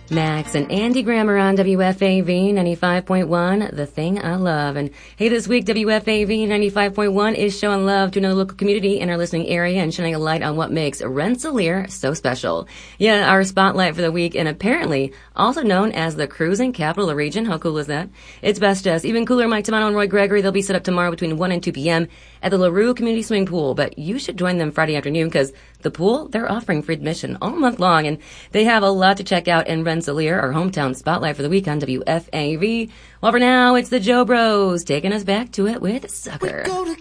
Max and Andy Grammer on WFAV 95.1, The Thing I Love. And hey, this week WFAV 95.1 is showing love to another local community in our listening area and shining a light on what makes Rensselaer so special. Yeah, our spotlight for the week, and apparently also known as the cruising capital of the region. How cool is that? It's Best Jess. Even cooler, Mike Tamano and Roy Gregory. They'll be set up tomorrow between 1 and 2 p.m. at the LaRue Community Swimming Pool. But you should join them Friday afternoon because the pool, they're offering free admission all month long, and they have a lot to check out in Rensselaer, our hometown spotlight for the week on WFAV. Well, for now, it's the Joe Bros taking us back to it with Sucker.